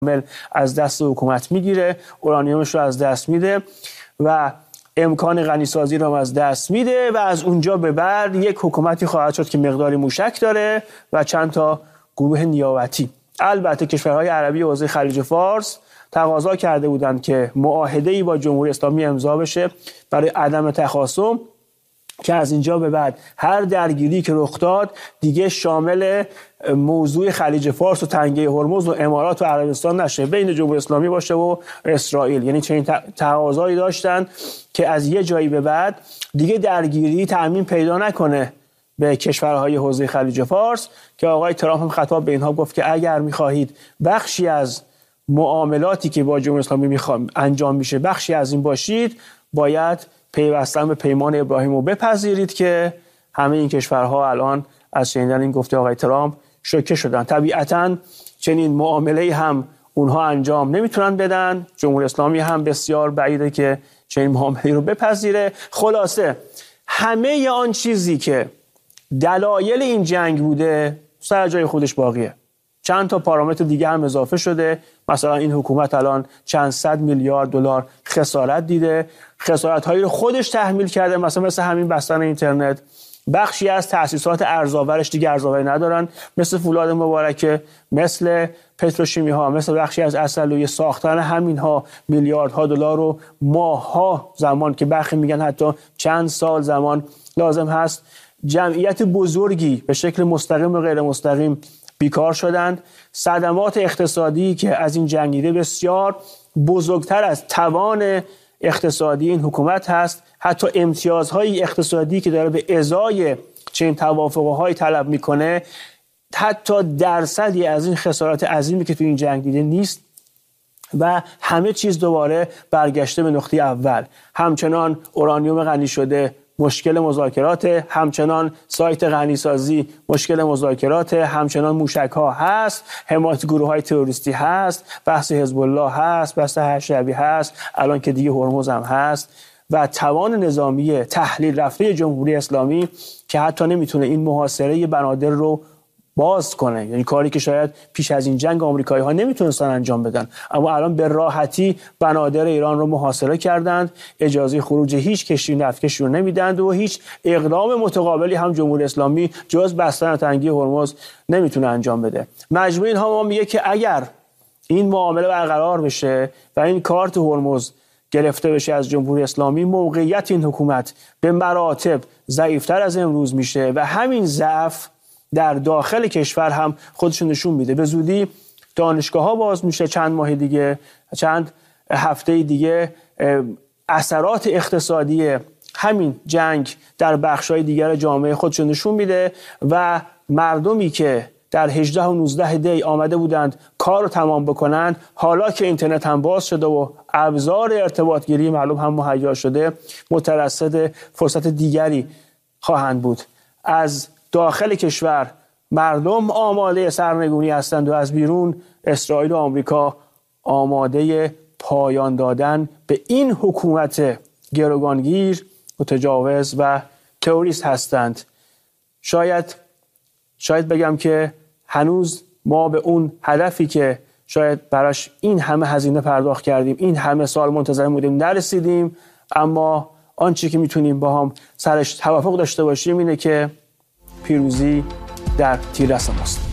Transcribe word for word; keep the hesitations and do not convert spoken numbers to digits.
از دست حکومت میگیره، اورانیومش رو از دست میده و امکان غنیسازی رو از دست میده و از اونجا به بعد یک حکومتی خواهد شد که مقداری موشک داره و چند تا گروه نیابتی. البته کشورهای عربی حوزه خلیج فارس تقاضا کرده بودند که معاهده‌ای با جمهوری اسلامی امضا بشه برای عدم تخاصم، که از اینجا به بعد هر درگیری که رخ داد دیگه شامل موضوع خلیج فارس و تنگه هرمز و امارات و عربستان نشه، بین جمهوری اسلامی باشه و اسرائیل. یعنی چنین تقاضایی داشتن که از یه جایی به بعد دیگه درگیری تعمیم پیدا نکنه به کشورهای حوزه خلیج فارس، که آقای ترامپ هم خطاب به اینها گفت که اگر می‌خواهید بخشی از معاملاتی که با جمهوری اسلامی می‌خوام انجام میشه بخشی از این باشید، باید پیوستن به پیمان ابراهیم رو بپذیرید، که همه این کشورها الان از شنیدن این گفته آقای ترامپ شوکه شدن. طبیعتاً چنین معامله‌ای هم اونها انجام نمیتونن بدن، جمهوری اسلامی هم بسیار بعیده که چنین معامله‌ای رو بپذیره. خلاصه همه آن چیزی که دلایل این جنگ بوده سر جای خودش باقیه. چند تا پارامتر دیگه هم اضافه شده، مثلا این حکومت الان چند صد میلیارد دلار خسارت دیده، خسارت‌هایی رو خودش تحمیل کرده، مثلا مثل همین بستن اینترنت. بخشی از تأسیسات ارزآورش دیگه ارزآوری ندارن، مثل فولاد مبارکه، مثل پتروشیمی ها، مثل بخشی از عسلویه. ساختن همین ها میلیاردها دلار رو ماه‌ها زمان، که برخی میگن حتی چند سال زمان لازم هست. جمعیت بزرگی به شکل مستقیم و غیر مستقیم بیکار شدند. صدمات اقتصادی که از این جنگ دیده بسیار بزرگتر از توان اقتصادی این حکومت هست. حتی امتیازهای اقتصادی که داره به ازای چنین توافقهای طلب میکنه، حتی درصدی از این خسارات عظیمی که تو این جنگ دیده نیست و همه چیز دوباره برگشته به نقطه اول. همچنان اورانیوم غنی شده مشکل مذاکرات، همچنان سایت غنیسازی مشکل مذاکرات، همچنان موشک ها هست، حمایت گروه های تروریستی هست، بحث حزب الله هست، بحث هشتبی هست، الان که دیگه هرمز هم هست، و توان نظامی تحلیل رفته جمهوری اسلامی که حتی نمیتونه این محاصره بنادر رو باز کنه، یعنی کاری که شاید پیش از این جنگ آمریکایی ها نمیتونستن انجام بدن، اما الان به راحتی بنادر ایران رو محاصره کردند، اجازه خروج هیچ کشتی نفتکشی رو نمیدند و هیچ اقدام متقابلی هم جمهوری اسلامی جز بستن تنگی هرمز نمیتونه انجام بده. مجموع اینها ما میگه که اگر این معامله برقرار بشه و این کارت هرمز گرفته بشه از جمهوری اسلامی، موقعیت این حکومت به مراتب ضعیفتر از امروز میشه و همین ضعف در داخل کشور هم خودشون نشون میده. به زودی دانشگاه ها باز میشه، چند ماه دیگه، چند هفته دیگه اثرات اقتصادی همین جنگ در بخش‌های دیگر جامعه خودشون نشون میده و مردمی که در هجده و نوزده دی آمده بودند کار رو تمام بکنند، حالا که اینترنت هم باز شده و ابزار ارتباط گیری معلوم هم مهیا شده، مترصد فرصت دیگری خواهند بود. از داخل کشور مردم آماده سرنگونی هستند و از بیرون اسرائیل و آمریکا آماده پایان دادن به این حکومت گروگانگیر، متجاوز و تروریست هستند. شاید شاید بگم که هنوز ما به اون هدفی که شاید براش این همه هزینه پرداخت کردیم، این همه سال منتظر بودیم، نرسیدیم، اما آنچه که میتونیم با هم سرش توافق داشته باشیم اینه که پیروزی در تیررس ماست.